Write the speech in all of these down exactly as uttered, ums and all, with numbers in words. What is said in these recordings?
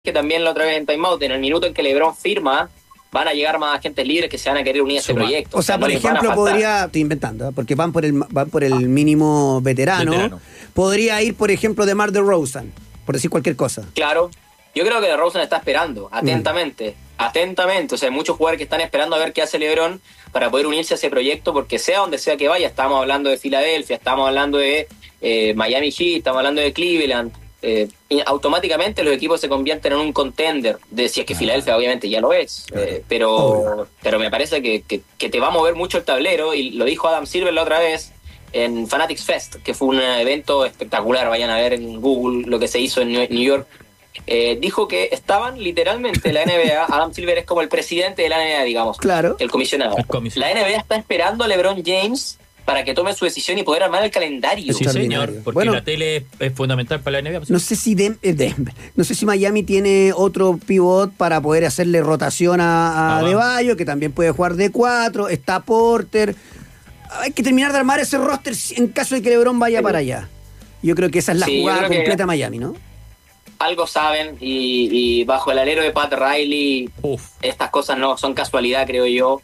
que también la otra vez en Time Out, en el minuto en que LeBron firma, van a llegar más agentes libres que se van a querer unir a ese proyecto. O sea, por ejemplo, podría, estoy inventando, ¿eh? porque van por el van por el mínimo veterano, veterano. Podría ir, por ejemplo, DeMar DeRozan, por decir cualquier cosa. Claro. Yo creo que DeRozan está esperando, atentamente, mm. atentamente. O sea, hay muchos jugadores que están esperando a ver qué hace LeBron para poder unirse a ese proyecto, porque sea donde sea que vaya, estamos hablando de Filadelfia, estamos hablando de eh, Miami Heat, estamos hablando de Cleveland, eh, automáticamente los equipos se convierten en un contender, de si es que ah. Filadelfia obviamente ya lo es, claro. eh, pero, oh. pero me parece que, que, que te va a mover mucho el tablero, y lo dijo Adam Silver la otra vez en Fanatics Fest, que fue un evento espectacular, vayan a ver en Google lo que se hizo en New York. Eh, dijo que estaban literalmente la N B A, Adam Silver es como el presidente de la N B A, digamos, claro. el comisionado. El comisionado. La N B A está esperando a LeBron James para que tome su decisión y poder armar el calendario. Sí, señor, porque bueno, la tele es fundamental para la N B A. No sé si Dem- Denver, no sé si Miami tiene otro pivot para poder hacerle rotación a, a ah, Adebayo, que también puede jugar de cuatro, está Porter. Hay que terminar de armar ese roster en caso de que LeBron vaya sí. para allá. Yo creo que esa es la sí, jugada completa que... Miami, ¿no? Algo saben, y, y bajo el alero de Pat Riley, Uf. estas cosas no son casualidad, creo yo.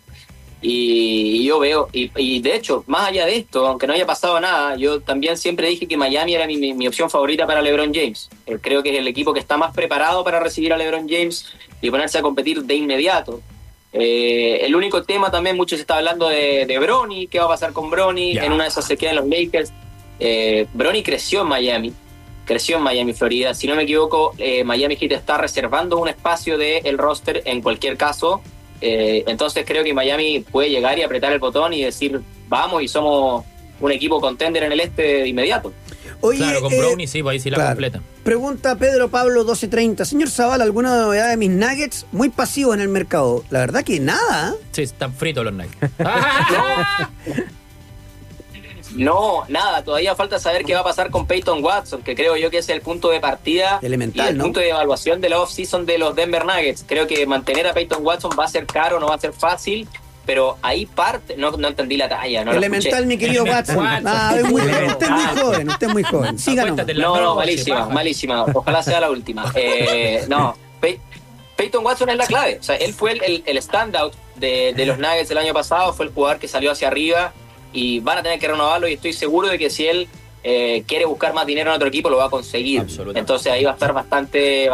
Y, y yo veo, y, y de hecho, más allá de esto, aunque no haya pasado nada, yo también siempre dije que Miami era mi, mi, mi opción favorita para LeBron James. Eh, creo que es el equipo que está más preparado para recibir a LeBron James y ponerse a competir de inmediato. Eh, el único tema también, mucho se está hablando de, de Bronny, qué va a pasar con Bronny, yeah. en una de esas se quedan los Lakers. Eh, Bronny creció en Miami. Creció en Miami, Florida. Si no me equivoco, eh, Miami Heat está reservando un espacio del roster en cualquier caso. Eh, entonces creo que Miami puede llegar y apretar el botón y decir, vamos, y somos un equipo contender en el este de inmediato. Oye, claro, con eh, Brownie sí, pues ahí sí la claro. completa. Pregunta Pedro Pablo doce treinta. Señor Zavala, ¿alguna novedad de mis Nuggets? Muy pasivo en el mercado. La verdad que nada. Sí, están fritos los Nuggets. No, nada, todavía falta saber qué va a pasar con Peyton Watson, que creo yo que es el punto de partida elemental, y el ¿no? punto de evaluación de la off-season de los Denver Nuggets. Creo que mantener a Peyton Watson va a ser caro, no va a ser fácil, pero ahí parte, no, no entendí la talla, no elemental, mi querido Watson. Ah, es muy, usted es muy joven, usted es muy joven. Síganos. No, no, malísima, malísima. Ojalá sea la última. Eh, no, Pey- Peyton Watson es la clave. O sea, él fue el, el, el standout de, de los Nuggets el año pasado, fue el jugador que salió hacia arriba, y van a tener que renovarlo, y estoy seguro de que si él eh, quiere buscar más dinero en otro equipo lo va a conseguir. Entonces ahí va a estar bastante